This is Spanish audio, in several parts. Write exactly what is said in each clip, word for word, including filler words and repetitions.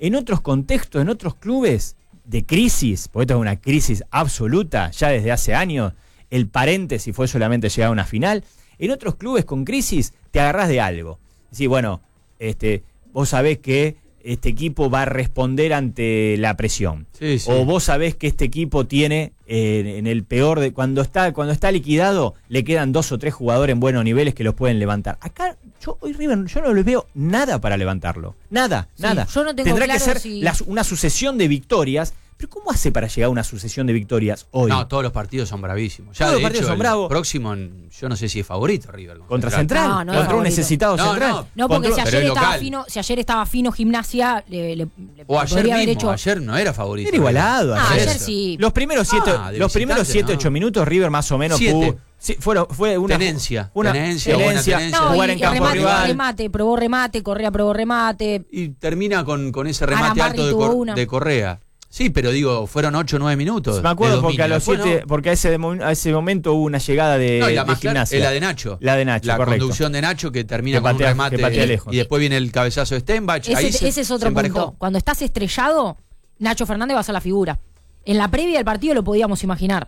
en otros contextos, en otros clubes de crisis, porque esto es una crisis absoluta ya desde hace años, el paréntesis fue solamente llegar a una final, en otros clubes con crisis te agarrás de algo. Sí, bueno, este, vos sabés que este equipo va a responder ante la presión. Sí, sí. O vos sabés que este equipo tiene, eh, en el peor de cuando está cuando está liquidado, le quedan dos o tres jugadores en buenos niveles que los pueden levantar. Acá, yo hoy River, yo no les veo nada para levantarlo. Nada, sí, nada. Yo no tengo Tendrá claro que ser si... la, una sucesión de victorias. Pero ¿cómo hace para llegar a una sucesión de victorias hoy? No, todos los partidos son bravísimos. Ya todos de los partidos hecho, son bravos. El próximo, yo no sé si es favorito River. Contra Central. No, no contra un necesitado no, Central. No, no porque contra... si ayer estaba fino, si ayer estaba fino Gimnasia, le, le, le o ayer podría mismo, haber hecho... ayer no era favorito. Era igualado. Ah, ayer, ayer sí. Los primeros siete, ah, los primeros siete, no. ocho minutos River más o menos pudo, sí, fueron, fue una tenencia, una tenencia, tenencia, tenencia. No, jugar y, en y campo remate, rival. remate, probó remate, Correa probó remate. Y termina con, con ese remate Arambarri alto de, tuvo cor, una. de Correa. Sí, pero digo, fueron ocho o nueve minutos. Me acuerdo de porque a los dominio. siete, Bueno, porque a ese, a ese momento hubo una llegada de, no, y la de más clara Gimnasia. es la de Nacho. La de Nacho, La correcto. conducción de Nacho que termina Que con patea, un remate que patea lejos. y después viene el cabezazo de Stenbach. Ese, Ahí se, ese es otro se punto. emparejó. Cuando estás estrellado, Nacho Fernández va a ser la figura. En la previa del partido lo podíamos imaginar.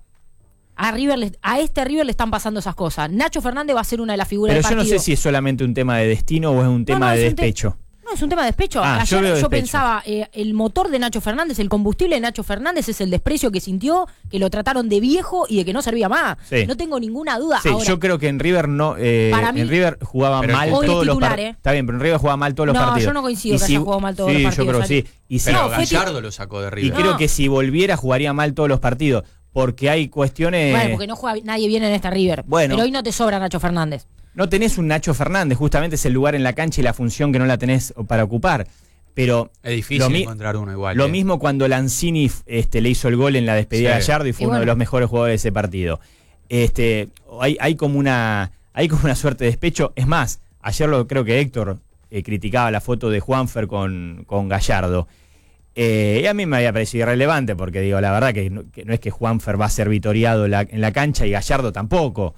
A River le, a este River le están pasando esas cosas. Nacho Fernández va a ser una de las figuras Pero del yo partido. no sé si es solamente un tema de destino o es un tema no, no, de es un te- despecho. No, es un tema de despecho. Ah, Ayer yo veo yo, despecho. pensaba, eh, el motor de Nacho Fernández, el combustible de Nacho Fernández es el desprecio que sintió, que lo trataron de viejo y de que no servía más. Sí. No tengo ninguna duda. Sí, Ahora, yo creo que en River no eh, Para mí- en River jugaba Pero mal hoy es todos los titular, partidos. eh. Está bien, pero en River jugaba mal todos los No, partidos. yo no coincido Y que si- haya jugado mal todos sí, los partidos, yo creo que Ari. sí. Y si- Pero No, fue Gallardo lo sacó de Y River. creo No. que si volviera jugaría mal todos los partidos, porque hay cuestiones... Bueno, porque no juega nadie bien en esta River. Bueno. Pero hoy no te sobra Nacho Fernández. No tenés un Nacho Fernández, justamente es el lugar en la cancha y la función que no la tenés para ocupar. Pero Es difícil lo mi- encontrar uno igual. Lo eh. mismo cuando Lanzini este, le hizo el gol en la despedida Sí. de Gallardo y fue Y uno bueno. de los mejores jugadores de ese partido. Este, hay, hay como una hay como una suerte de despecho. Es más, ayer lo creo que Héctor eh, criticaba la foto de Juanfer con, con Gallardo. Eh, y a mí me había parecido irrelevante porque digo, la verdad que no, que no es que Juanfer va a ser vitoriado la- en la cancha y Gallardo tampoco.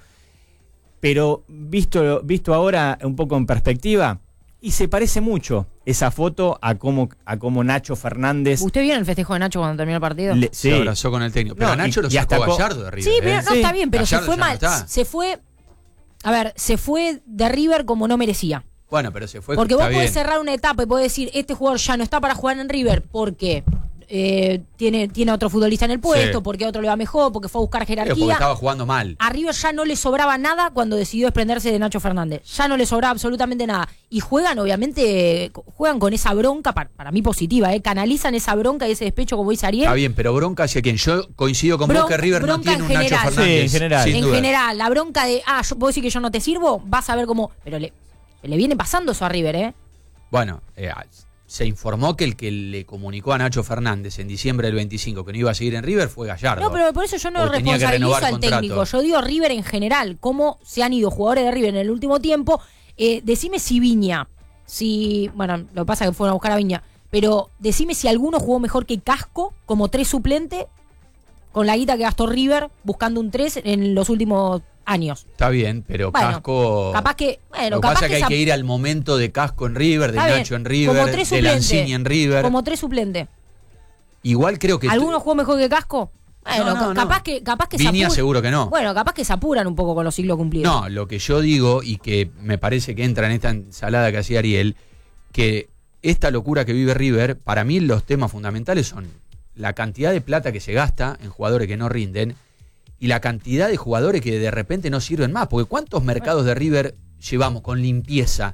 Pero visto, visto ahora un poco en perspectiva, y se parece mucho esa foto a cómo, a cómo Nacho Fernández... ¿Usted vio el festejo de Nacho cuando terminó el partido? le- Se sí. abrazó con el técnico. Pero No, a Nacho y- lo y sacó hasta co- Gallardo de River. Sí, pero eh. no Sí. está bien, pero Gallardo se fue ya no mal. está. Se fue. A ver, se fue de River como no merecía. Bueno, pero se fue. Porque está vos podés bien. cerrar una etapa y podés decir, este jugador ya no está para jugar en River porque eh, tiene, tiene a otro futbolista en el puesto, Sí. porque a otro le va mejor, porque fue a buscar Pero porque jerarquía. estaba jugando mal. A River ya no le sobraba nada cuando decidió desprenderse de Nacho Fernández. Ya no le sobraba absolutamente nada. Y juegan, obviamente, juegan con esa bronca, para, para mí positiva, ¿eh? Canalizan esa bronca y ese despecho, como dice Ariel. Está bien, pero bronca hacia quién. Yo coincido con Bron- vos que River no bronca tiene en un Nacho general. Fernández. Sí, en general. sin en duda. general, la bronca de, ah, yo puedo decir que yo no te sirvo, vas a ver cómo. Pero le, le viene pasando eso a River, ¿eh? Bueno, eh, se informó que el que le comunicó a Nacho Fernández en diciembre del veinticinco que no iba a seguir en River fue Gallardo. No, pero por eso yo no Porque tenía que responsabilizo renovar al contrato. técnico. Yo digo River en general, cómo se han ido jugadores de River en el último tiempo. Eh, decime si Viña, si. Bueno, lo que pasa es que fueron a buscar a Viña. Pero decime si alguno jugó mejor que Casco como tres suplente con la guita que gastó River buscando un tres en los últimos años. Está bien, pero Bueno, Casco. Capaz que. Bueno, Lo que capaz pasa es que hay esa- que ir al momento de Casco en River, de Está bien, Nacho en como River, tres de suplente, Lanzini en River. Como tres suplente. Igual creo que. ¿Alguno jugó mejor que Casco? Bueno, No, no, ca- no. capaz que capaz que se Viña apuran- seguro que no. Bueno, capaz que se apuran un poco con los siglos cumplidos. No, lo que yo digo, y que me parece que entra en esta ensalada que hacía Ariel, que esta locura que vive River, para mí los temas fundamentales son la cantidad de plata que se gasta en jugadores que no rinden y la cantidad de jugadores que de repente no sirven más. Porque ¿cuántos mercados de River llevamos con limpieza?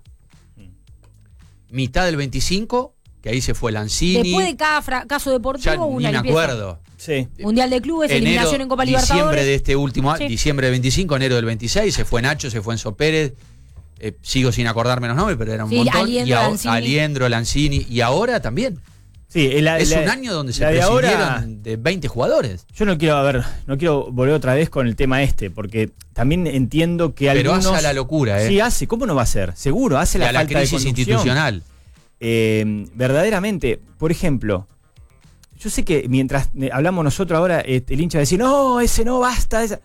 Mitad del veinticinco, que ahí se fue Lanzini. Después de cada fracaso deportivo, ya una ni me limpieza. acuerdo. Sí. Mundial de Clubes, Enero, eliminación en Copa diciembre Libertadores. de este último Sí. año, diciembre del veinticinco, enero del veintiséis, se fue Nacho, se fue Enzo Pérez, eh, sigo sin acordarme los nombres, pero era un Sí, montón. Aliendro, y ahora- Lanzini. Aliendro, Lanzini, y ahora también. Sí, la- es la- un año donde se la de prescindieron ahora- de veinte jugadores. Yo no quiero, a ver, no quiero volver otra vez con el tema este, porque también entiendo que Pero algunos... hace a la locura, ¿eh? Sí, hace, ¿cómo no va a ser? Seguro, hace Y la a la falta de crisis conducción. institucional. Eh, verdaderamente, por ejemplo, yo sé que mientras eh, hablamos nosotros ahora, eh, el hincha va a decir, no, ese no, basta. Esa.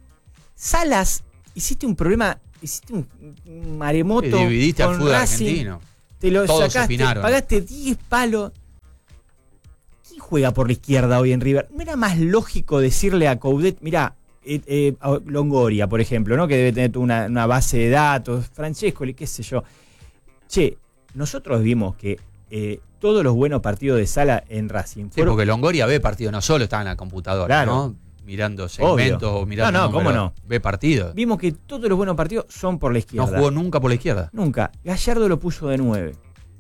Salas, hiciste un problema, hiciste un, un maremoto Que dividiste al con fútbol Racing, argentino. te lo Todos sacaste, opinaron. pagaste diez palos. juega por la izquierda hoy en River? ¿No era más lógico decirle a Coudet, mira, eh, eh, a Longoria, por ejemplo, ¿no? Que debe tener una, una base de datos, Francesco, qué sé yo. Che, nosotros vimos que eh, todos los buenos partidos de Sala en Racing. Sí, porque Longoria ve partidos, no solo estaba en la computadora, claro, ¿no? Mirando segmentos obvio. o mirando. No, no, números, ¿cómo no? Ve partidos. Vimos que todos los buenos partidos son por la izquierda. No jugó nunca por la izquierda. Nunca. Gallardo lo puso de nueve.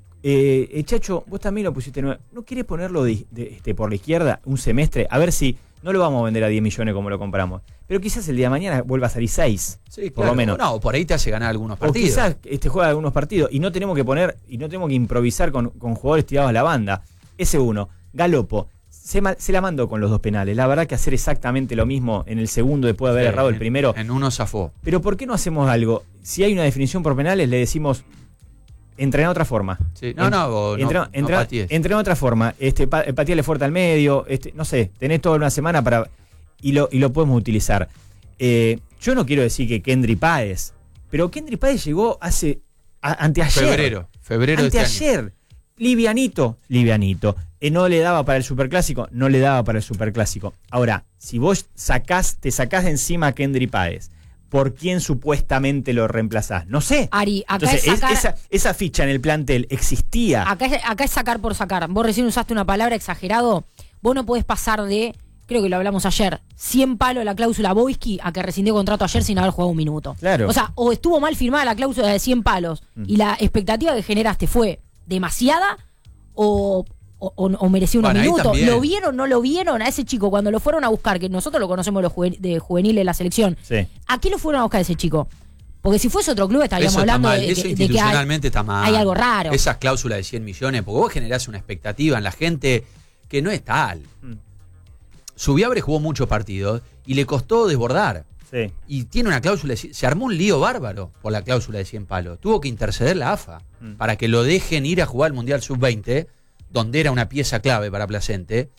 Eh, eh, Chacho, vos también lo pusiste de nueve. ¿No querés ponerlo de, de, este, por la izquierda un semestre? A ver si no lo vamos a vender a diez millones como lo compramos. Pero quizás el día de mañana vuelva a salir seis. Sí, por claro. lo menos. No, por ahí te hace ganar algunos O partidos. quizás este, juega algunos partidos y no tenemos que poner y no tenemos que improvisar con, con jugadores tirados a la banda. Ese uno. Galopo. Se, se la mandó con los dos penales. La verdad que hacer exactamente lo mismo en el segundo después de haber Sí, errado el en, primero. En uno zafó. Pero ¿por qué no hacemos algo? Si hay una definición por penales, le decimos entrenar de otra forma. Sí. No, no, o no, Entrena, no entrena, patees. entrena de otra forma. Este, pa, pateale fuerte al medio. Este, no sé, tenés toda una semana para. Y lo, y lo podemos utilizar. Eh, yo no quiero decir que Kendry Páez, pero Kendry Páez llegó hace. A, anteayer. Febrero. Febrero de este año. Anteayer. Livianito. Livianito. Eh, no le daba para el superclásico, no le daba para el superclásico. Ahora, si vos sacás, te sacás de encima a Kendry Páez, ¿por quién supuestamente lo reemplazás? No sé. Ari, acá Entonces, es sacar, es- esa, esa ficha en el plantel existía. acá, es, acá es sacar por sacar. Vos recién usaste una palabra exagerado. Vos no podés pasar de, creo que lo hablamos ayer, cien palos la cláusula Boyski a que rescindió contrato ayer sin haber jugado un minuto. Claro. O sea, o estuvo mal firmada la cláusula de cien palos Mm. y la expectativa que generaste fue demasiada o... O, o- o mereció unos Bueno, ahí minutos. también. ¿Lo vieron no lo vieron a ese chico cuando lo fueron a buscar? Que nosotros lo conocemos los juven- de juvenil de la selección. Sí. ¿A qué lo fueron a buscar ese chico? Porque si fuese otro club estaríamos Eso está hablando mal, de, eso de- de que hay, institucionalmente está mal. hay algo raro. Esas cláusulas de cien millones, porque vos generás una expectativa en la gente que no es tal. Mm. Subiabre jugó muchos partidos y le costó desbordar. Sí. Y tiene una cláusula de cien, se armó un lío bárbaro por la cláusula de cien palos. Tuvo que interceder la A F A Mm. para que lo dejen ir a jugar al Mundial sub veinte, donde era una pieza clave para Placente.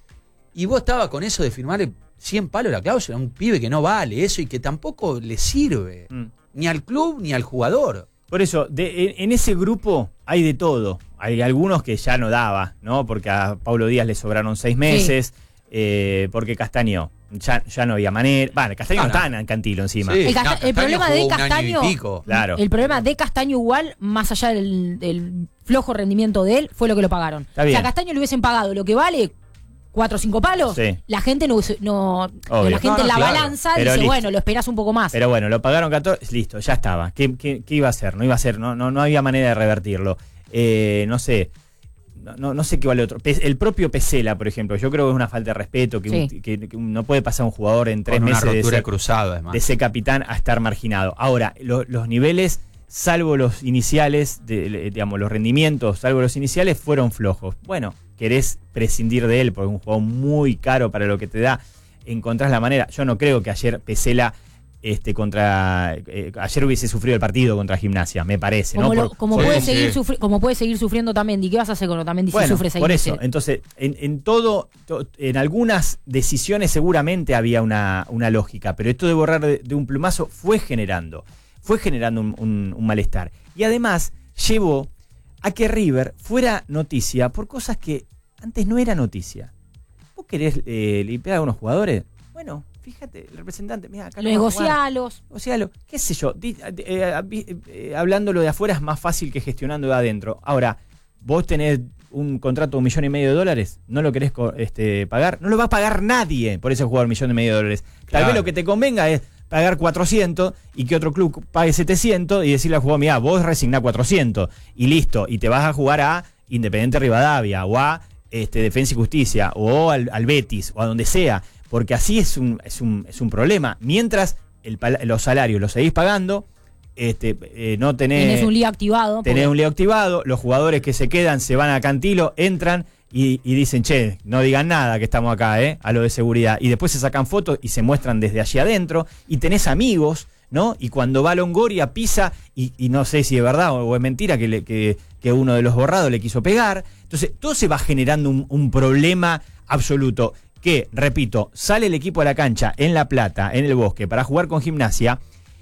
Y vos estabas con eso de firmarle cien palos la cláusula, un pibe que no vale eso y que tampoco le sirve. Mm. Ni al club ni al jugador. Por eso, de- en, en ese grupo hay de todo. Hay algunos que ya no daba, ¿no? Porque a Paulo Díaz le sobraron seis meses, eh, porque Castaño ya, ya no había manera. Vale, Castaño Ah, no, no. estaba en Cantilo encima. Sí, El Casta- no, el problema Castaño de jugó un año Castaño- y pico. Claro. El problema de Castaño igual, más allá del, del flojo rendimiento de él, fue lo que lo pagaron. Está bien. Si a Castaño le hubiesen pagado lo que vale, cuatro o cinco palos, Sí. la gente no, hubiese- no Obvio. la gente No, no, en la claro. balanza Pero dice, listo. bueno, lo esperás un poco más. Pero bueno, lo pagaron catorce, listo, ya estaba. ¿Qué, qué, qué iba a hacer? No iba a ser, no, no, no había manera de revertirlo. Eh, no sé. No, no, no sé qué vale otro. Pe- El propio Pesela, por ejemplo, yo creo que es una falta de respeto, que, un- Sí. que- que un- no puede pasar un jugador en tres Con una meses de rotura ser, cruzada, además. de ser capitán a estar marginado. Ahora, lo- los niveles, salvo los iniciales, de, le- digamos, los rendimientos, salvo los iniciales, fueron flojos. Bueno, querés prescindir de él porque es un juego muy caro para lo que te da. Encontrás la manera. Yo no creo que ayer Pesela este, contra. eh, ayer hubiese sufrido el partido contra Gimnasia, me parece. como, ¿no? lo- Por- como sí, puede sí. seguir sufri- como puede seguir sufriendo Tamendi. ¿Qué vas a hacer con Otamendi si Bueno, sufre seis por meses? eso, entonces, en, en todo, to- en algunas decisiones seguramente había una, una lógica, pero esto de borrar de, de un plumazo fue generando, fue generando un, un- un malestar. Y además llevó a que River fuera noticia por cosas que antes no era noticia. ¿Vos querés eh, limpiar a unos jugadores? Bueno, fíjate, el representante, mira, acá no va a jugar. Negocialos. O sea, lo, qué sé yo, di- eh, eh, eh, hablándolo de afuera es más fácil que gestionando de adentro. Ahora, vos tenés un contrato de un millón y medio de dólares, no lo querés co- este, pagar, no lo va a pagar nadie por ese jugador un millón y medio de dólares. Tal Claro. vez lo que te convenga es pagar cuatrocientos y que otro club pague setecientos y decirle al jugador, mira, vos resigná cuatrocientos y listo, y te vas a jugar a Independiente Rivadavia o a este, Defensa y Justicia o al, al Betis o a donde sea, porque así es un, es un, es un problema. Mientras el, pala- los salarios los seguís pagando, este, eh, no tenés, Tenés un lío activado. tenés porque- un lío activado, los jugadores que se quedan se van a Cantilo, entran y, y dicen, che, no digan nada que estamos acá, ¿eh? A lo de seguridad. Y después se sacan fotos y se muestran desde allí adentro y tenés amigos, ¿no? Y cuando va Longoria pisa y, y no sé si es verdad o, o es mentira que, le- que, que uno de los borrados le quiso pegar. Entonces todo se va generando un, un problema absoluto que, repito, sale el equipo a la cancha en La Plata, en el Bosque, para jugar con Gimnasia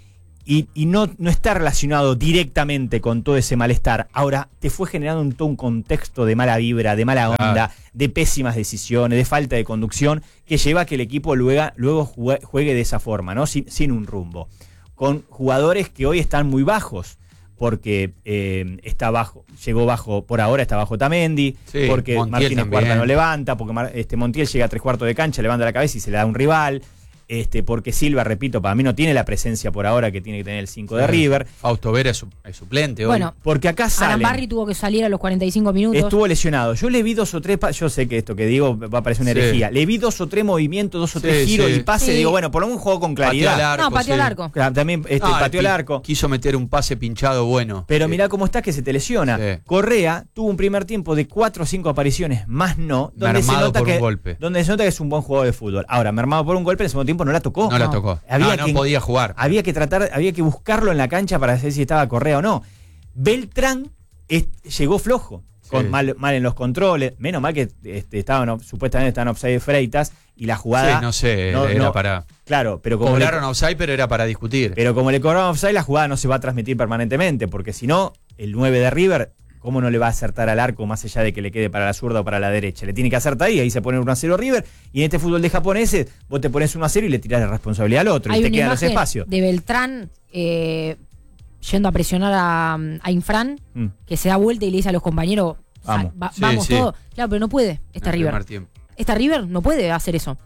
y, y no, no está relacionado directamente con todo ese malestar. Ahora, te fue generando un, todo un contexto de mala vibra, de mala onda, claro. de pésimas decisiones, de falta de conducción, que lleva a que el equipo luego, luego juegue, juegue de esa forma, ¿no? Sin, sin un rumbo. Con jugadores que hoy están muy bajos, porque eh, está bajo, llegó bajo, por ahora está bajo Tamendi, sí, porque Montiel Martínez también. Cuarta no levanta, porque Mar, este, Montiel llega a tres cuartos de cancha, levanta la cabeza y se le da un rival. Este, porque Silva, repito, para mí no tiene la presencia por ahora que tiene que tener el cinco sí. de River. Fausto Vera es, su, es suplente hoy. Bueno, porque acá sale. Arambarri tuvo que salir a los cuarenta y cinco minutos. Estuvo lesionado. Yo le vi dos o tres, yo sé que esto que digo va a parecer una sí. herejía. Le vi dos o tres movimientos, dos o tres sí, giros sí. y pases. Sí. Digo, bueno, por lo menos un juego con claridad. Pateó al arco, no, pateó sí. al arco. También este, ah, pateó al arco. Quiso meter un pase pinchado bueno. Pero sí. mirá cómo está que se te lesiona. Sí. Correa tuvo un primer tiempo de cuatro o cinco apariciones, más no, donde se, nota por que, un golpe. donde se nota que es un buen jugador de fútbol. Ahora, mermado por un golpe, en ese segundo tiempo no la tocó. No la tocó. Había no, que, no podía jugar. Había que tratar, había que buscarlo en la cancha para saber si estaba Correa o no. Beltrán es, llegó flojo, sí. con mal, mal en los controles. Menos mal que este, estaban supuestamente estaban offside Freitas y la jugada. Sí, no sé, no, era no, para. Claro, pero como cobraron le, offside, pero era para discutir. Pero como le cobraron offside, la jugada no se va a transmitir permanentemente, porque si no, el nueve de River, ¿cómo no le va a acertar al arco más allá de que le quede para la zurda o para la derecha? Le tiene que acertar ahí, ahí se pone uno a cero River, y en este fútbol de japoneses, vos te pones uno a cero y le tirás la responsabilidad al otro, Hay y te una quedan los imagen espacios. De Beltrán eh, yendo a presionar a, a Infran, mm. que se da vuelta y le dice a los compañeros, vamos, va, sí, vamos sí. todos. Claro, pero no puede, esta River. Esta River no puede hacer eso.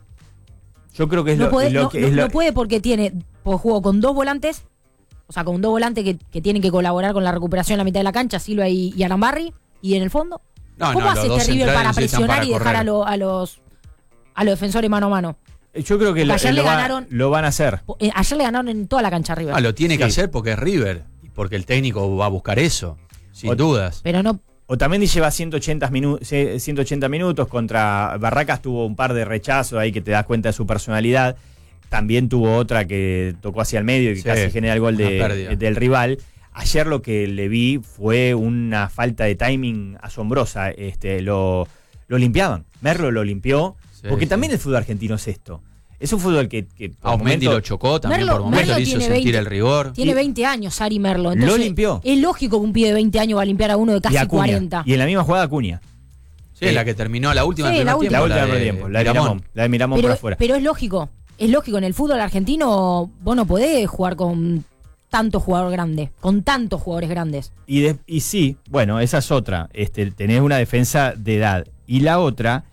Yo creo que es no lo, puede, es lo no, que no, es lo... no puede porque tiene, porque jugó con dos volantes, o sea, con dos volantes que, que tienen que colaborar con la recuperación en la mitad de la cancha, Silva y, y Arambarri, y en el fondo. No, ¿Cómo no, hace este River para presionar para y dejar a, lo, a los a los defensores mano a mano? Yo creo que lo, ayer lo, le va, ganaron, lo van a hacer. Ayer le ganaron en toda la cancha a River. Ah, lo tiene sí. que hacer porque es River, y porque el técnico va a buscar eso, sin o, dudas. Pero no. Otamendi lleva ciento ochenta, minu ciento ochenta minutos, contra Barracas tuvo un par de rechazos ahí que te das cuenta de su personalidad. También tuvo otra que tocó hacia el medio y que sí, casi genera el gol de, del rival. Ayer lo que le vi fue una falta de timing asombrosa. Este, lo, lo limpiaban. Merlo lo limpió. Sí, porque sí. también el fútbol argentino es esto. Es un fútbol que... que a Mendy lo chocó también Merlo, por momentos, le hizo sentir veinte, el rigor. Tiene veinte años Ari Merlo. Entonces, lo limpió. Es lógico que un pibe de veinte años va a limpiar a uno de casi y cuarenta. Y en la misma jugada Acuña. Sí, eh, la que terminó la última sí, del la primer última. tiempo. La última del tiempo. La de Miramón. La de Miramón pero, por afuera. Pero es lógico. Es lógico. En el fútbol argentino vos no podés jugar con tanto jugador grande. Con tantos jugadores grandes. Y, de, y sí, bueno, esa es otra. Este, tenés una defensa de edad. Y la otra,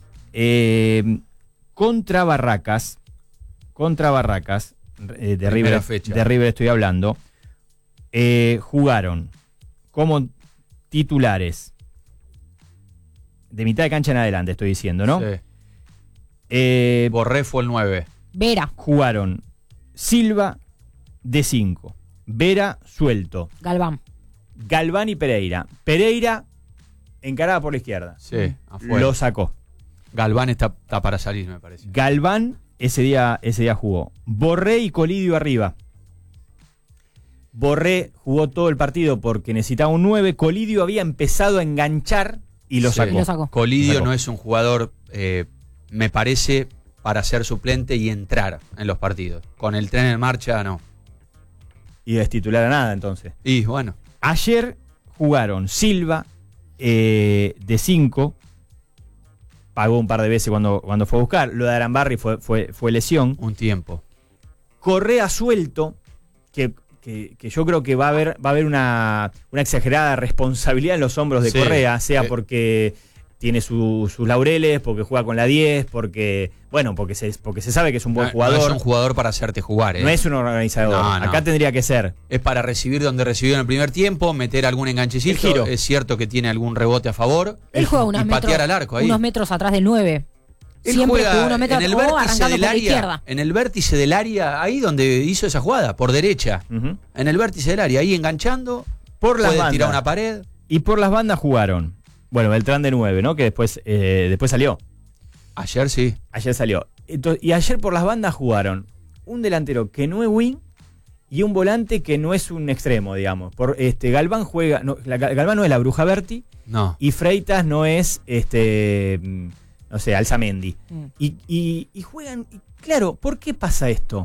eh, contra Barracas, contra Barracas, eh, de, River, de River estoy hablando, eh, jugaron como titulares de mitad de cancha en adelante, estoy diciendo, ¿no? Sí. Eh, Borré fue el nueve. Vera. Jugaron Silva de cinco, Vera suelto, Galván. Galván y Pereira. Pereira encarada por la izquierda. Sí, afuera. Lo sacó. Galván está, está para salir, me parece. Galván ese día, ese día jugó. Borré y Colidio arriba. Borré jugó todo el partido porque necesitaba un nueve. Colidio había empezado a enganchar y lo sí. sacó. Lo sacó. Colidio lo sacó. No es un jugador, eh, me parece, para ser suplente y entrar en los partidos. Con el tren en marcha, no. Y destitular a nada, entonces. Y bueno. Ayer jugaron Silva eh, de cinco. Pagó un par de veces cuando, cuando fue a buscar. Lo de Arambarri fue, fue, fue lesión. Un tiempo. Correa suelto, que, que, que yo creo que va a haber, va a haber una, una exagerada responsabilidad en los hombros de sí, Correa, sea sí. porque tiene su, sus laureles, porque juega con la diez, porque bueno, porque se, porque se sabe que es un buen no, jugador. No es un jugador para hacerte jugar. ¿eh? No es un organizador. No, no. Acá tendría que ser. Es para recibir donde recibió en el primer tiempo, meter algún enganchecito. Giro. Es cierto que tiene algún rebote a favor. Él juega unos y metros, patear al arco ahí. unos metros atrás del nueve. Él Siempre juega unos metros en el atrás, vértice arrancando del por la área, izquierda. en el vértice del área, ahí donde hizo esa jugada, por derecha. Uh-huh. En el vértice del área, ahí enganchando, por las puede bandas. tirar una pared. Y por las bandas jugaron. Bueno, Beltrán de nueve, ¿no? Que después, eh, después salió. Ayer sí. Ayer salió. Entonces, y ayer por las bandas jugaron un delantero que no es wing y un volante que no es un extremo, digamos. Por este Galván juega, no, la, Galván no es la Bruja Berti. No. Y Freitas no es este no sé, Alzamendi. Mm. Y, y, y juegan, y claro, ¿por qué pasa esto?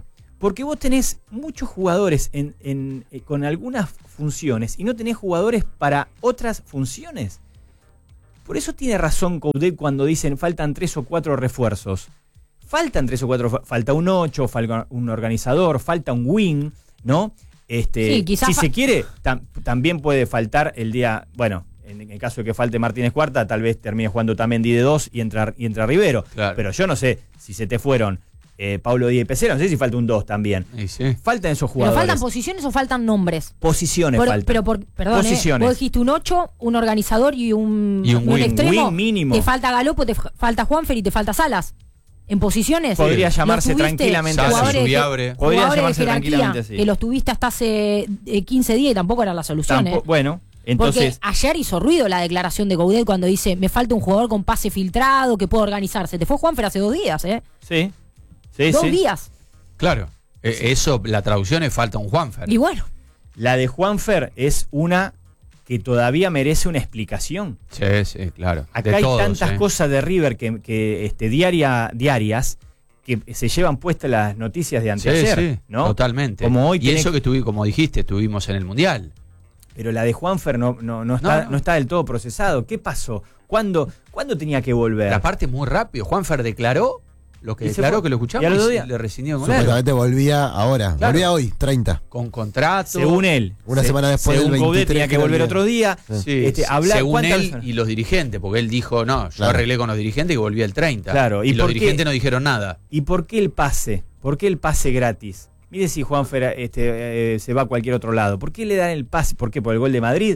Porque vos tenés muchos jugadores en, en, eh, con algunas funciones y no tenés jugadores para otras funciones. Por eso tiene razón Coudet cuando dicen faltan tres o cuatro refuerzos. Faltan tres o cuatro, falta un ocho, falta un organizador, falta un wing, ¿no? Este, Sí, quizás si fa- se quiere, tam- también puede faltar el día, bueno, en el caso de que falte Martínez Cuarta, tal vez termine jugando Tamendi de dos y entra, y entra Rivero. Claro. Pero yo no sé si se te fueron eh, Pablo Díaz y Pesero, no sé si falta un dos también. Y sí. Faltan esos ¿Pero jugadores. faltan posiciones o faltan nombres? Posiciones Pero, faltan. pero por, perdón, eh, Posiciones. vos dijiste un ocho, un organizador y un, Y un wing. extremo. Wing mínimo. Te falta Galopo, te f- falta Juanfer y te falta Salas. En posiciones. Podría los llamarse tuviste, tranquilamente Salas, jugadores de- Subiabre. Podría jugadores de llamarse jerarquía, tranquilamente así. que los tuviste hasta hace eh, quince días y tampoco era la solución. Tampo- eh. Bueno, entonces. Porque ayer hizo ruido la declaración de Coudet cuando dice, me falta un jugador con pase filtrado que pueda organizarse. Te fue Juanfer hace dos días, ¿eh? Sí. Sí, dos sí. días. Claro. Eh, Eso, la traducción es falta un Juanfer. Y bueno, La de Juanfer es una que todavía merece una explicación. Sí, sí, claro. Acá De hay todos, tantas eh. cosas de River que, que este, diaria, diarias que se llevan puestas las noticias de Sí, anteayer, sí, ¿no? totalmente. Como hoy y tenés- eso que tuvimos, como dijiste, estuvimos en el Mundial. Pero la de Juanfer no, no, no, está, No, no. no. está del todo procesado. ¿Qué pasó? ¿Cuándo, ¿cuándo tenía que volver? La parte es muy rápido. Juanfer declaró lo que Y se declaró, fue. que lo Y escuchamos, al y, otro se día- le rescindió con él. Supuestamente volvía ahora. Claro. Volvía hoy, treinta. Con contrato. Según él. Una Se- semana después según del Coudet veintitrés tenía que que era el volver día. otro día. Sí, Este, hablar- según ¿cuántas él personas? y los dirigentes, porque él dijo, no, yo Claro. arreglé con los dirigentes y volví el treinta. Claro, ¿y y, los por qué? dirigentes no dijeron nada. ¿Y por qué el pase? ¿Por qué el pase gratis? Mire si Juanfer este, eh, se va a cualquier otro lado. ¿Por qué le dan el pase? ¿Por qué? ¿Por el gol de Madrid?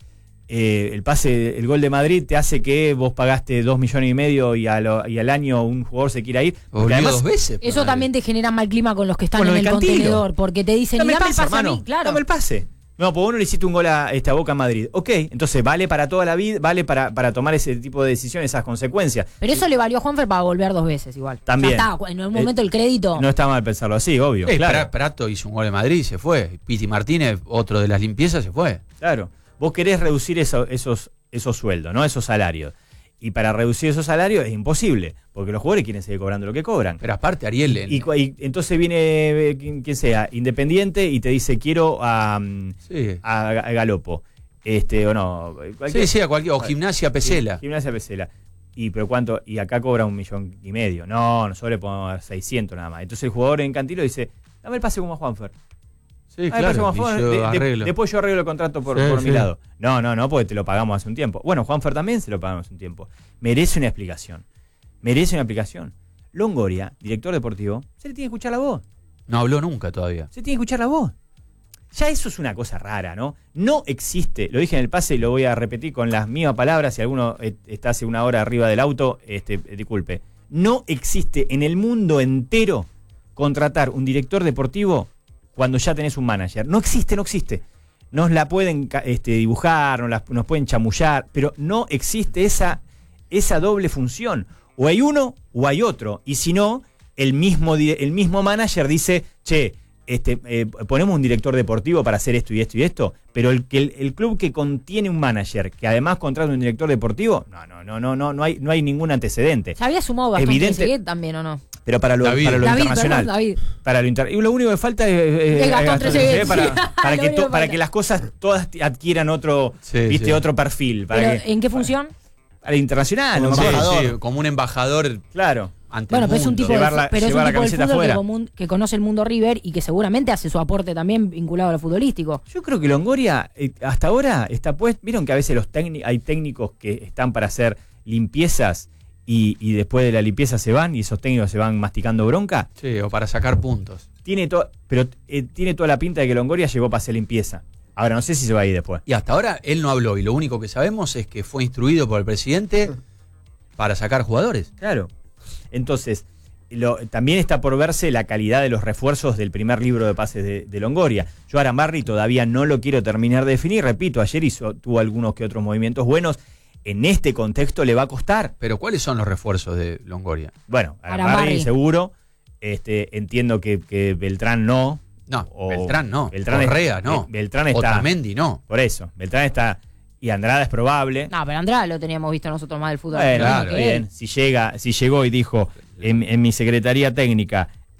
Eh, el pase, el gol de Madrid te hace que vos pagaste dos millones y medio y, a lo- y al año un jugador se quiera ir. Porque Volvió además, dos veces. eso Madrid. también te genera mal clima con los que están Con lo en el del Cantilo. contenedor, porque te dicen, dame y el dame pase, el pase a hermano. mí, claro. Dame el pase. No, pues vos no le hiciste un gol a esta Boca en Madrid. Ok, entonces vale para toda la vida, vale para, para tomar ese tipo de decisiones, esas consecuencias. Pero eso le valió a Juanfer para volver dos veces igual. También. Ya está, en un momento el crédito. No está mal pensarlo así, obvio. Eh, claro, Pra- Prato hizo un gol en Madrid y se fue. Piti Martínez, otro de las limpiezas, se fue. claro. Vos querés reducir eso- esos, esos sueldos, ¿no? Esos salarios. Y para reducir esos salarios es imposible, porque los jugadores quieren seguir cobrando lo que cobran. Pero aparte, Ariel, en- Y, cu- y entonces viene eh, quien, quien sea, Independiente, y te dice, quiero a, mm, sí. a, a Galopo. Este, o no. cualquier- sí, sí, a cualquier, o Gimnasia Pesela. Gimnasia Pesela. Y pero cuánto, y acá cobra un millón y medio. No, nosotros le podemos dar seiscientos nada más. Entonces el jugador en Cantilo dice, dame el pase como a Juanfer. Sí, Dame el pase como a y Juanfer. yo De- de- arreglo. después yo arreglo el contrato por, Sí, por mi sí. lado. No, no, no, porque te lo pagamos hace un tiempo. Bueno, Juanfer también se lo pagamos hace un tiempo. Merece una explicación. Merece una explicación. Longoria, director deportivo, se le tiene que escuchar la voz. No habló nunca todavía. Se tiene que escuchar la voz. Ya eso es una cosa rara, ¿no? No existe, lo dije en el pase y lo voy a repetir con las mismas palabras, si alguno eh, está hace una hora arriba del auto, este, eh, disculpe. No existe en el mundo entero contratar un director deportivo cuando ya tenés un manager. No existe, no existe. Nos la pueden ca- este, dibujar, nos, la- nos pueden chamullar, pero no existe esa, esa doble función. O hay uno o hay otro. Y si no, el mismo, di- el mismo manager dice, che, este, eh, ponemos un director deportivo para hacer esto y esto y esto, pero el, que el, el club que contiene un manager que además contrata un director deportivo, no, no, no, no, no, no hay, no hay ningún antecedente. Se había sumado bastante Evidente- Trezeguet también, ¿o no? Pero para lo, David. para lo David, internacional. perdón, David. Para lo inter- y lo único que falta es, es- Es Gastón Gastón Trezeguet, Trezeguet para, sí. para, Lo que único to- que para falta. que las cosas todas t- adquieran otro, Sí, viste, sí. otro perfil. Para Pero, que, ¿en qué función? para internacional, no me Como acuerdo. embajador. Sí, como un embajador Claro. ante Bueno, el pero es un mundo. tipo, Llevar de, la- pero es un llevar la tipo del camiseta fútbol que, afuera. comun- que conoce el mundo River y que seguramente hace su aporte también vinculado a lo futbolístico. Yo creo que Longoria eh, hasta ahora está puesto. Vieron que a veces los técnicos hay técnicos que están para hacer limpiezas y, y después de la limpieza se van y esos técnicos se van masticando bronca. Sí, o para sacar puntos. Tiene to- pero eh, tiene toda la pinta de que Longoria llegó para hacer limpieza. Ahora no sé si se va a ir después. Y hasta ahora él no habló y lo único que sabemos es que fue instruido por el presidente para sacar jugadores. Claro. Entonces, lo- también está por verse la calidad de los refuerzos del primer libro de pases de, de Longoria. Yo a Arambarri todavía no lo quiero terminar de definir. Repito, ayer hizo, tuvo algunos que otros movimientos buenos. En este contexto le va a costar. Pero ¿cuáles son los refuerzos de Longoria? Bueno, Arambarri, Arambarri. seguro. Este, entiendo que, que Beltrán no. No, O- Beltrán no. Beltrán es- Correa no. Bel- Beltrán está. Otamendi no. Por eso, Beltrán está. Y Andrada es probable. No, pero Andrada lo teníamos visto nosotros más del fútbol. Bueno, argentino claro, que él. bien. Si llega, si llegó y dijo en, en mi secretaría técnica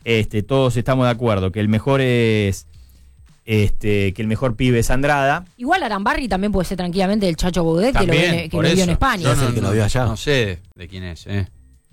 este, todos estamos de acuerdo que el mejor es este, que el mejor pibe es Andrada. Igual Arambarri también puede ser tranquilamente el Chacho Baudet, que lo, También, viene- que por lo vio en eso. España. Yo Es el que lo vio allá. No sé de quién es, ¿eh?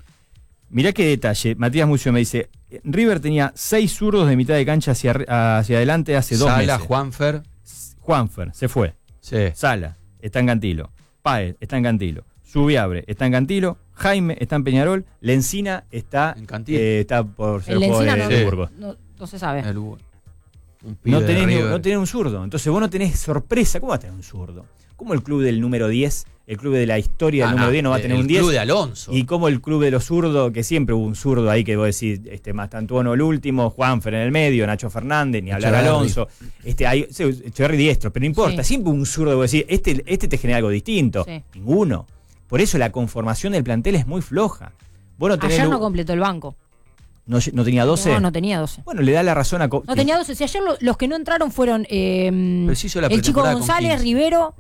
Mirá qué detalle. Matías Mucio me dice: River tenía seis zurdos de mitad de cancha hacia, arri- hacia adelante hace dos Sala, meses. Juanfer. Juanfer, se fue. Sí. Sala, está en Cantilo. Páez, está en Cantilo. Subiabre, está en Cantilo. Jaime, está en Peñarol. Lencina está, En Cantilo. eh, está por ser El jugador Lencina de, no, de Burgos. no, no se sabe. El- un pibe No de tenés, ni- River. no tenés un zurdo. Entonces vos no tenés sorpresa. ¿Cómo vas a tener un zurdo? ¿Cómo el club del número diez, el club de la historia del Ah, número no, diez no va a el tener un diez? club de Alonso. Y como el club de los zurdos, que siempre hubo un zurdo ahí que vos decís, este, Mastantuono el último, Juanfer en el medio, Nacho Fernández, ni hablar Echeverri. Alonso, este, hay, sí, Echeverri diestro, pero no importa, Sí. siempre hubo un zurdo que vos decís, este, este te genera algo distinto. Sí. Ninguno. Por eso la conformación del plantel es muy floja. Vos no tenés Ayer lu- no completó el banco. no, no tenía doce. No, no tenía doce. Bueno, le da la razón a... Co- No tenía doce. Si ayer lo- los que no entraron fueron eh, Pero se hizo la el chico pretemporada con González, quince. Rivero.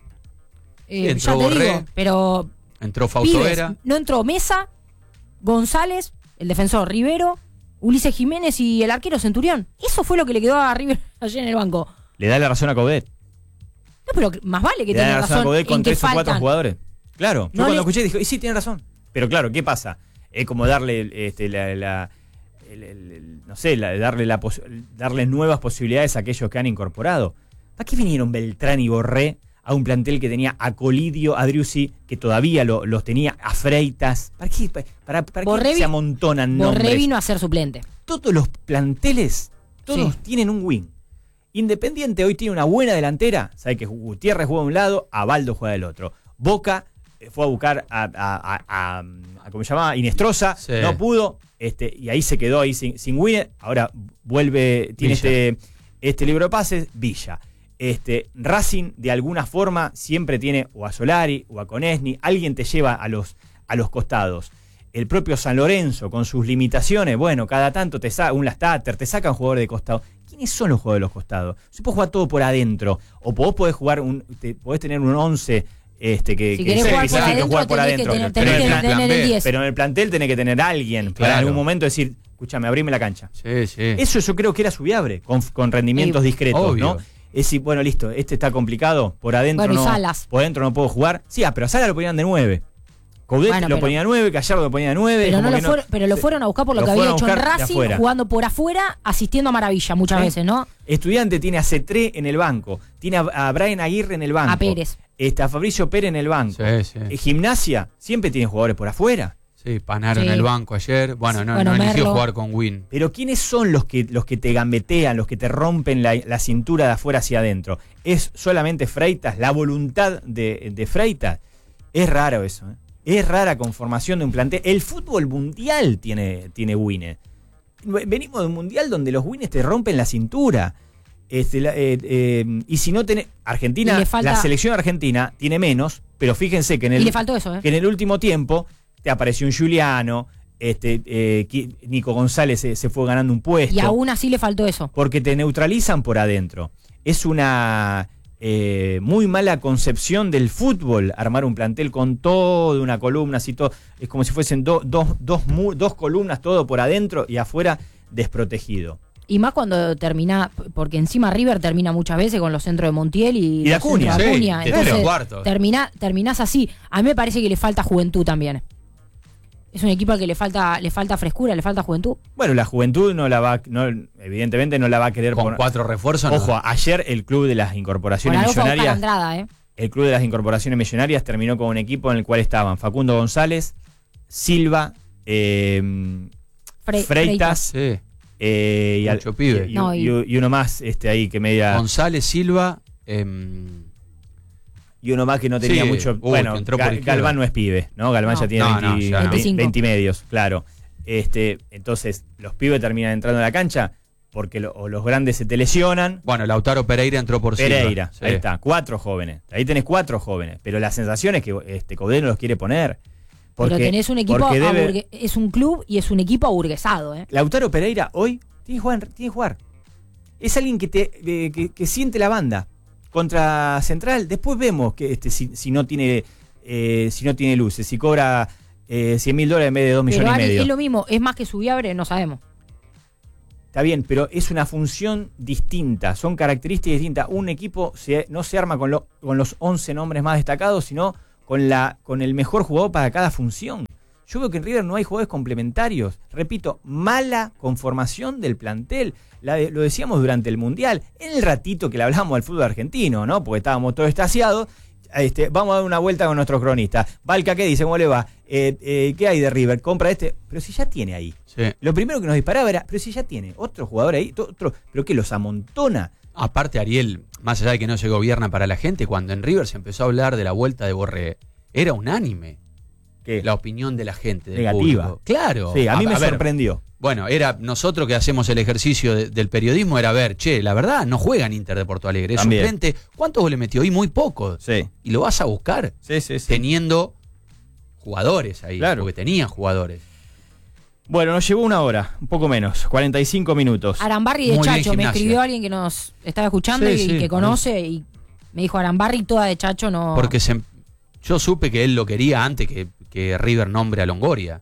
eh, Sí, entró ya te Borré. digo, pero Entró Fausto pibes, Vera. no entró Mesa, González, el defensor Rivero, Ulises Jiménez y el arquero Centurión. Eso fue lo que le quedó a River ayer en el banco. Le da la razón a Coudet. No, pero más vale que Le da tenga la razón a razón Coudet con en que tres o cuatro faltan. jugadores. Claro, yo No cuando le- escuché dije, y sí, tiene razón. Pero claro, ¿qué pasa? Es como darle, este, la, la- el- el- el- no sé, la- darle, la pos- darle nuevas posibilidades a aquellos que han incorporado. ¿Para qué vinieron Beltrán y Borré a un plantel que tenía a Colidio, a Driussi, que todavía lo- los tenía a Freitas? ¿Para qué, para, para, para qué Borré vi- se amontonan nombres? Borré vino a ser suplente. Todos los planteles, todos Sí. tienen un win. Independiente hoy tiene una buena delantera. Sabe que Gutiérrez juega de un lado, Abaldo juega del otro. Boca eh, fue a buscar a, a, a, a- a- ¿cómo se llama? Inestrosa, Sí. no pudo, este, y ahí se quedó ahí sin, sin win. Ahora vuelve, tiene Villa. este, este libro de pases, Villa. Este, Racing de alguna forma siempre tiene o a Solari o a Conесni, alguien te lleva a los, a los costados. El propio San Lorenzo, con sus limitaciones, bueno, cada tanto te saca un Lastater, te saca un jugador de costado. ¿Quiénes son los jugadores de los costados? Se puede jugar todo por adentro, o vos podés jugar un, te, podés tener un once este, que, Si que querés se- jugar que por se tiene que adentro, jugar por tenés que adentro. tener- Pero tenés en que el plan- tener el B. diez. Pero en el plantel tenés que tener a alguien para en Claro. algún momento decir, escúchame, abrime la cancha. Sí, sí. Eso yo creo que era Subiabre, con, con rendimientos Sí, discretos, obvio. ¿no? Es decir, bueno, listo, este está complicado, por adentro Bueno, y no. Salas. Por adentro no puedo jugar. Sí, ah, pero a Salas lo ponían de nueve. Coudet Bueno, lo pero- ponía de nueve, Gallardo lo ponía de nueve. Pero, no como lo que fueron- pero lo se- fueron a buscar por lo, lo que había fueron a hecho en buscar de Racing, afuera. jugando por afuera, asistiendo a Maravilla muchas Sí. veces, ¿no? Estudiante tiene a Cetré en el banco, tiene a, a Brian Aguirre en el banco. A Pérez. Está a Fabricio Pérez en el banco. Sí, sí. Eh, Gimnasia siempre tiene jugadores por afuera. Sí, Panaro Sí. en el banco ayer. Bueno, no, Bueno, no eligió Merlo. jugar con Win. Pero ¿quiénes son los que, los que te gambetean, los que te rompen la, la cintura de afuera hacia adentro? ¿Es solamente Freitas, la voluntad de, de Freitas? Es raro eso, ¿eh? Es rara conformación de un plantel. El fútbol mundial tiene, tiene Wines. Venimos de un mundial donde los Wines te rompen la cintura. Este, la- eh, eh, y si no tenés. Argentina, Y le falta- la selección argentina tiene menos, pero fíjense que en el, Y le faltó eso, ¿eh? que en el último tiempo te apareció un Giuliano, este, eh, Qui- Nico González se, se fue ganando un puesto. Y aún así le faltó eso. Porque te neutralizan por adentro. Es una eh, muy mala concepción del fútbol armar un plantel con todo, una columna, así todo. Es como si fuesen do- dos, dos, mu- dos columnas, todo por adentro y afuera desprotegido. Y más cuando termina, porque encima River termina muchas veces con los centros de Montiel y, Y de los Acuña. centros de Sí, Acuña. de Entonces, tres cuartos. termina, terminás así. A mí me parece que le falta juventud también. Es un equipo al que le falta, le falta frescura, le falta juventud. Bueno, la juventud no la va, no, evidentemente no la va a querer Con poner. cuatro refuerzos. no. Ojo, ayer el club de las Por incorporaciones algo fue a buscar a millonarias. Andrada, ¿eh? El club de las incorporaciones millonarias terminó con un equipo en el cual estaban Facundo González, Silva, eh, Fre- Freitas, Sí. eh, y, al- Mucho pibe. y- No, y- y- y uno más este ahí que media González, Silva. em, y uno más que no tenía Sí, mucho. uy, bueno, que entró por Ga- izquierda. Galván no es pibe, ¿no? Galván No. ya tiene No, no, veinte, ya no. veinticinco. veinte y medios, claro. Este, entonces, los pibes terminan entrando a la cancha porque lo- o los grandes se te lesionan. bueno, Lautaro Pereira entró por Silva. Pereira, Sí. ahí está, cuatro jóvenes. Ahí tenés cuatro jóvenes, pero la sensación es que este Coudet no los quiere poner. Porque, Pero tenés un equipo porque debe- aburgue- es un club y es un equipo aburguesado, ¿eh? Lautaro Pereira hoy tiene que jugar. Tiene que jugar. Es alguien que, te, eh, que, que siente la banda contra Central. Después vemos que este, si, si no tiene eh, si no tiene luces, si cobra eh, cien mil dólares en vez de dos Pero millones y Ari, medio. es lo mismo, es más que Subiabre, no sabemos. Está bien, pero es una función distinta, son características distintas. Un equipo se, no se arma con, lo, con los once nombres más destacados, sino con, la, con el mejor jugador para cada función. Yo veo que en River no hay jugadores complementarios. Repito, mala conformación del plantel. La de, lo decíamos durante el Mundial, en el ratito que le hablamos al fútbol argentino, ¿no? Porque estábamos todos extasiados. Este, vamos a dar una vuelta con nuestro cronista. Valca, ¿qué dice? ¿Cómo le va? Eh, eh, ¿Qué hay de River? Compra este. Pero si ya tiene ahí. Sí. Lo primero que nos disparaba era, pero si ya tiene otro jugador ahí, otro, pero que los amontona. Aparte, Ariel, más allá de que no se gobierna para la gente, cuando en River se empezó a hablar de la vuelta de Borré, era unánime ¿Qué? la opinión de la gente, del Negativa. público. Claro. Sí, a mí a, me a ver, sorprendió. Bueno, era nosotros que hacemos el ejercicio de, del periodismo, era ver, che, la verdad, no juega en Inter de Porto Alegre, es También. suplente. ¿Cuántos goles metió? Y muy pocos. Sí. Y lo vas a buscar Sí, sí, sí. teniendo jugadores ahí, Claro. porque tenía jugadores. Bueno, nos llevó una hora, un poco menos, cuarenta y cinco minutos. Arambarri de Muy bien, Chacho, me Gimnasia. escribió alguien que nos estaba escuchando Sí, y sí, que conoce y me dijo Arambarri toda de Chacho no. Porque se, yo supe que él lo quería antes que, que River nombre a Longoria.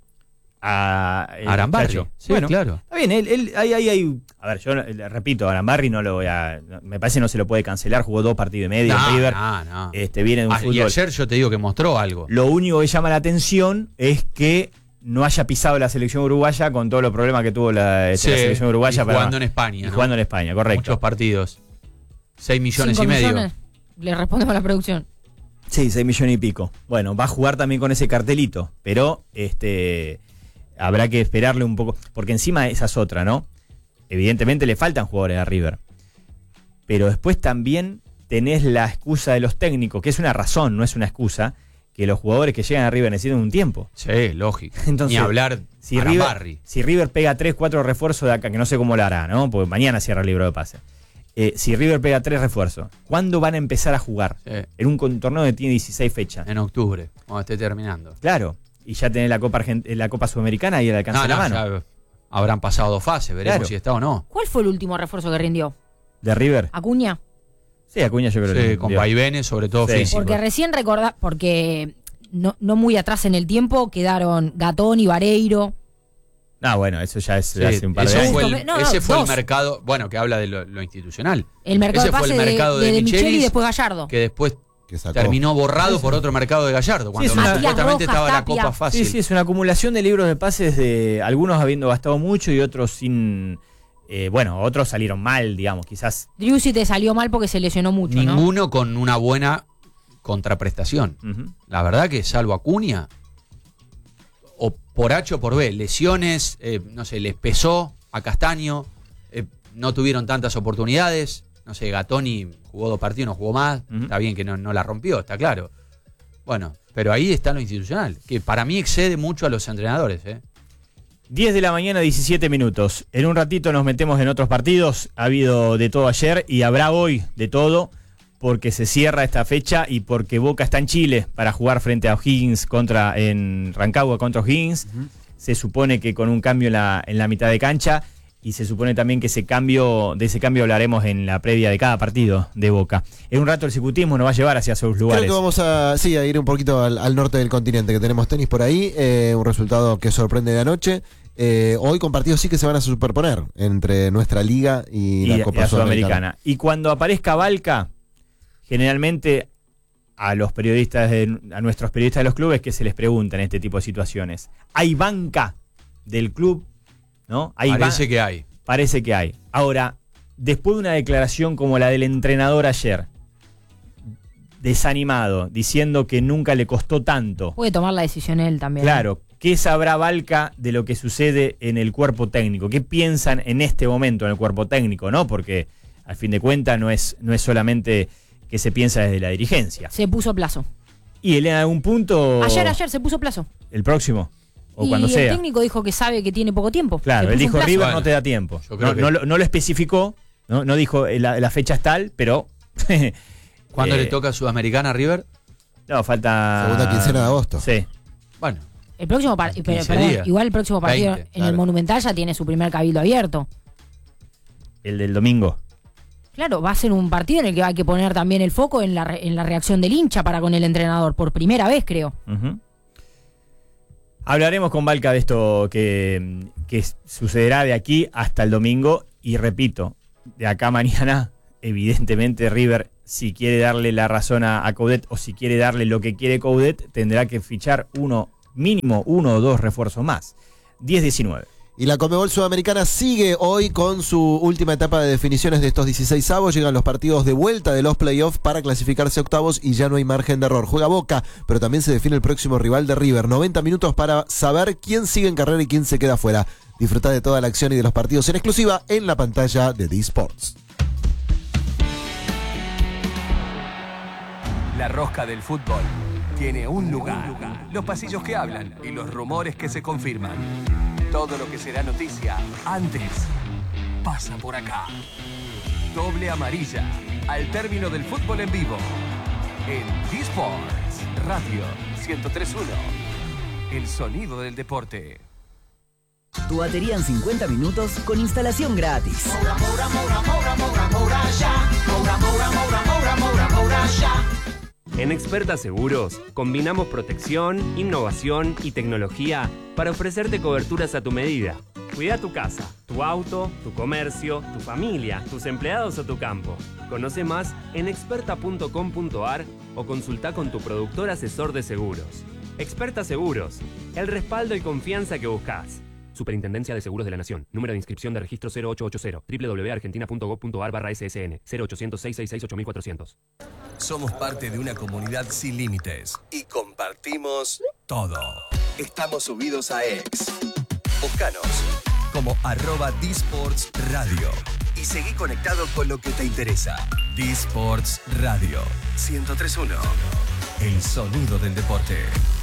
A eh, Arambarri. Chacho. Sí, Bueno, claro. está bien, él, él, ahí, ahí, ahí- a ver, yo eh, repito, Arambarri no lo voy a, no- me parece no se lo puede cancelar, jugó dos partidos y medio en No, River, no, no. este, viene de un Ah, y fútbol. ayer yo te digo que mostró algo. Lo único que llama la atención es que no haya pisado la selección uruguaya con todos los problemas que tuvo la, este, Sí, la selección uruguaya. y para- jugando en España, y ¿no? jugando en España, correcto. Muchos partidos. Seis millones cinco y medio. millones. Le respondemos a la producción. Sí, seis millones y pico. Bueno, va a jugar también con ese cartelito, pero este habrá que esperarle un poco, porque encima esa es otra, ¿no? Evidentemente le faltan jugadores a River, pero después también tenés la excusa de los técnicos, que es una razón, no es una excusa, que los jugadores que llegan a River necesitan un tiempo. Sí, lógico. Entonces, Ni hablar Si Arambarri. River, si River pega tres, cuatro refuerzos de acá, que no sé cómo lo hará, ¿no? Porque mañana cierra el libro de pase. Eh, si River pega tres refuerzos, ¿cuándo van a empezar a jugar? Sí, En un con- torneo que tiene dieciséis fechas. en octubre, cuando esté terminando. Claro, y ya tenés la Copa Argent- la Copa Sudamericana y al alcance No, de la no, mano. ya habrán pasado dos fases, veremos Claro. si está o no. ¿Cuál fue el último refuerzo que rindió? ¿De River? ¿Acuña? Sí, Acuña yo creo que Sí, lo con dio. vaivenes, sobre todo Sí. físicos. Porque recién recordá, porque no, no muy atrás en el tiempo quedaron Gatón y Vareiro. Ah, bueno, eso ya es Sí, hace un par de eso años. fue el- No, no, ese fue dos. el mercado, bueno, que habla de lo, lo institucional. El mercado ese de fue pase el mercado de, de, de, de Micheli y Michelis, después Gallardo. que después Que sacó. terminó borrado por otro mercado de Gallardo, cuando es una- supuestamente Matías estaba la Rojas, Copa Tapia. fácil. Sí, sí, es una acumulación de libros de pases de algunos habiendo gastado mucho y otros sin... eh, bueno, otros salieron mal, digamos, quizás... Driussi te salió mal porque se lesionó mucho, ¿no? Ninguno con una buena contraprestación. Ujú. La verdad que salvo Acuña, o por H o por B, lesiones, eh, no sé, les pesó a Castaño, eh, no tuvieron tantas oportunidades, no sé, Gatoni jugó dos partidos, no jugó más, Ujú. está bien que no, no la rompió, está claro. Bueno, pero ahí está lo institucional, que para mí excede mucho a los entrenadores. ¿eh? diez de la mañana, diecisiete minutos. En un ratito nos metemos en otros partidos. Ha habido de todo ayer y habrá hoy de todo porque se cierra esta fecha y porque Boca está en Chile para jugar frente a O'Higgins contra, en Rancagua contra O'Higgins. Se supone que con un cambio en la, en la mitad de cancha y se supone también que ese cambio, de ese cambio hablaremos en la previa de cada partido de Boca. En un rato el ciclismo nos va a llevar hacia sus lugares. Creo que vamos a, sí, a ir un poquito al, al norte del continente, que tenemos tenis por ahí, eh, un resultado que sorprende de anoche. Eh, hoy con partidos sí que se van a superponer entre nuestra liga y, y la y Copa la Sudamericana. Sudamericana. Y cuando aparezca Valca, generalmente a los periodistas, de- a nuestros periodistas de los clubes que se les preguntan este tipo de situaciones. ¿Hay banca del club? ¿No? ¿Hay Parece ban- que hay. Parece que hay. Ahora, después de una declaración como la del entrenador ayer, desanimado, diciendo que nunca le costó tanto. Puede tomar la decisión él también. Claro, ¿qué sabrá Valca de lo que sucede en el cuerpo técnico? ¿Qué piensan en este momento en el cuerpo técnico? ¿No? Porque al fin de cuentas no es, no es solamente que se piensa desde la dirigencia. Se puso plazo. Y él en algún punto... Ayer, ayer se puso plazo. El próximo, o y cuando el sea. técnico dijo que sabe que tiene poco tiempo. Claro, Le él puso un dijo plazo. River Bueno, no te da tiempo. yo creo No, que- no lo- no lo especificó, no, no dijo eh, la, la fecha es tal, pero... ¿Cuándo eh, le toca a Sudamericana a River? No, falta... Segunda quincena de agosto. Sí. Bueno, El próximo partido, quince días. igual el próximo partido veinte, en el claro. Monumental ya tiene su primer cabildo abierto. El del domingo. Claro, va a ser un partido en el que hay que poner también el foco en la, re- en la reacción del hincha para con el entrenador, por primera vez creo. Ujú. Hablaremos con Balca de esto que, que sucederá de aquí hasta el domingo. Y repito, de acá a mañana, evidentemente River, si quiere darle la razón a, a Coudet o si quiere darle lo que quiere Coudet, tendrá que fichar uno, mínimo uno o dos refuerzos más. diez diecinueve. Y la Conmebol Sudamericana sigue hoy con su última etapa de definiciones de estos dieciséis avos. Llegan los partidos de vuelta de los playoffs para clasificarse a octavos y ya no hay margen de error. Juega Boca, pero también se define el próximo rival de River. noventa minutos para saber quién sigue en carrera y quién se queda fuera. Disfruta de toda la acción y de los partidos en exclusiva en la pantalla de D-Sports. La rosca del fútbol tiene un lugar. Los pasillos que hablan y los rumores que se confirman. Todo lo que será noticia antes pasa por acá. Doble amarilla al término del fútbol en vivo. En D-Sports Radio ciento tres punto uno. El sonido del deporte. Tu batería en cincuenta minutos con instalación gratis. Moura, Moura, Moura, Moura, Moura, Moura, ya. Moura, Moura, Moura, Moura, Moura, Moura, ya. En Experta Seguros combinamos protección, innovación y tecnología para ofrecerte coberturas a tu medida. Cuida tu casa, tu auto, tu comercio, tu familia, tus empleados o tu campo. Conoce más en experta punto com punto a r o consulta con tu productor asesor de seguros. Experta Seguros, el respaldo y confianza que buscas. Superintendencia de Seguros de la Nación. Número de inscripción de registro cero ocho ocho cero. doble u doble u doble u punto argentina punto gob punto a r barra S S N. cero ochocientos, seiscientos sesenta y seis, ocho mil cuatrocientos. Somos parte de una comunidad sin límites y compartimos todo. Estamos subidos a X. Búscanos como arroba D-Sports Radio y seguí conectado con lo que te interesa. D-Sports Radio ciento tres punto uno. El sonido del deporte.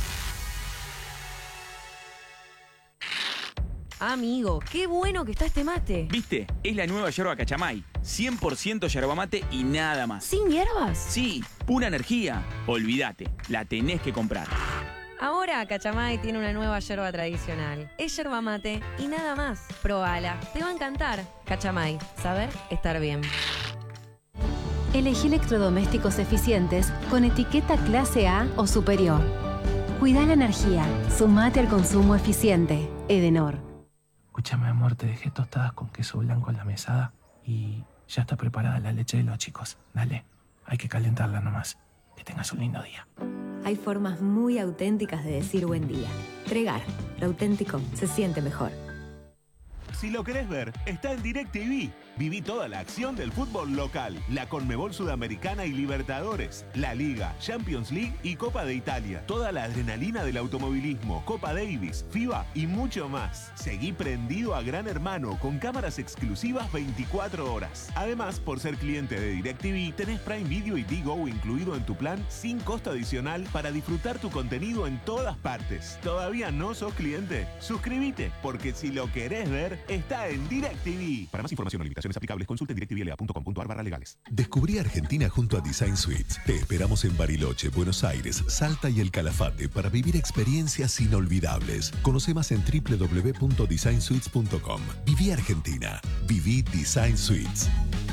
Amigo, qué bueno que está este mate. ¿Viste? Es la nueva yerba Cachamay. cien por ciento yerba mate y nada más. ¿Sin hierbas? Sí, pura energía. Olvídate, la tenés que comprar. Ahora Cachamay tiene una nueva yerba tradicional. Es yerba mate y nada más. Probala, te va a encantar. Cachamay, saber estar bien. Elegí electrodomésticos eficientes con etiqueta clase A o superior. Cuida la energía. Sumate al consumo eficiente. Edenor. Escúchame, amor, te dejé tostadas con queso blanco en la mesada y ya está preparada la leche de los chicos. Dale, hay que calentarla nomás. Que tengas un lindo día. Hay formas muy auténticas de decir buen día. Tregar, lo auténtico se siente mejor. Si lo querés ver, está en DirecTV. Viví toda la acción del fútbol local, la Conmebol Sudamericana y Libertadores, la Liga, Champions League y Copa de Italia. Toda la adrenalina del automovilismo, Copa Davis, FIBA y mucho más. Seguí prendido a Gran Hermano con cámaras exclusivas veinticuatro horas. Además, por ser cliente de DirecTV, tenés Prime Video y Digo incluido en tu plan sin costo adicional para disfrutar tu contenido en todas partes. ¿Todavía no sos cliente? Suscríbete, porque si lo querés ver, está en DirecTV. Para más información o limitaciones aplicables, consulte en directivl punto com punto a r barra legales. Descubrí Argentina junto a Design Suites. Te esperamos en Bariloche, Buenos Aires, Salta y El Calafate para vivir experiencias inolvidables. Conoce más en doble u doble u doble u punto design suites punto com. Viví Argentina. Viví Design Suites.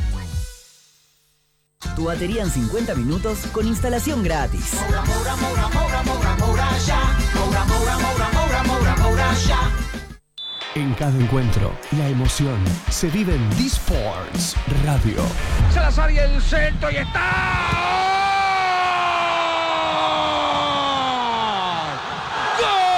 Tu batería en cincuenta minutos con instalación gratis. Moura, Moura, Moura, Moura, Moura, Moura, ya. Moura, Moura, Moura, Moura, Moura, Moura, ya. En cada encuentro, la emoción se vive en D-Sports Radio. Salazar y el centro y está.